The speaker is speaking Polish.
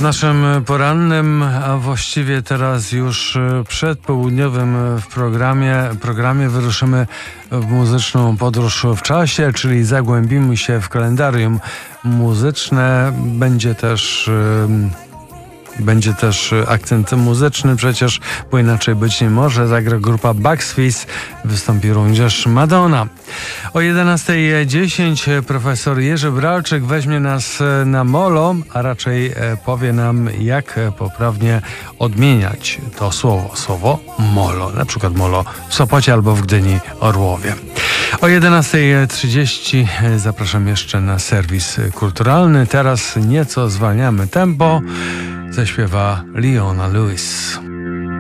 W naszym porannym, a właściwie teraz już przedpołudniowym programie wyruszymy w muzyczną podróż w czasie, czyli zagłębimy się w kalendarium muzyczne. Będzie też akcent muzyczny przecież, bo inaczej być nie może. Zagra grupa Bucks Fizz, wystąpi również Madonna. O 11:10 profesor Jerzy Bralczyk weźmie nas na molo, a raczej powie nam, jak poprawnie odmieniać to słowo molo. Na przykład molo w Sopocie albo w Gdyni Orłowie. O 11:30 zapraszam jeszcze na serwis kulturalny. Teraz nieco zwalniamy tempo. Zaśpiewa Leona Lewis.